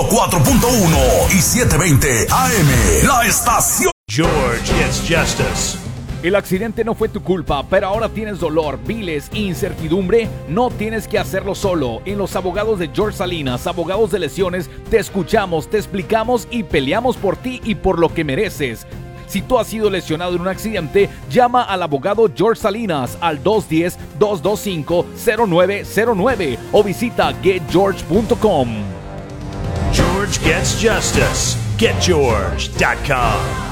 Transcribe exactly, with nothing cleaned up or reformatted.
cuatro punto uno y setecientos veinte A M. La estación. George Gets Justice. El accidente no fue tu culpa, pero ahora tienes dolor, biles e incertidumbre. No tienes que hacerlo solo. En los abogados de George Salinas, abogados de lesiones, te escuchamos, te explicamos y peleamos por ti y por lo que mereces. Si tú has sido lesionado en un accidente, llama al abogado George Salinas al dos uno cero, dos dos cinco, cero nueve cero nueve o visita get george punto com. George Gets Justice. get george punto com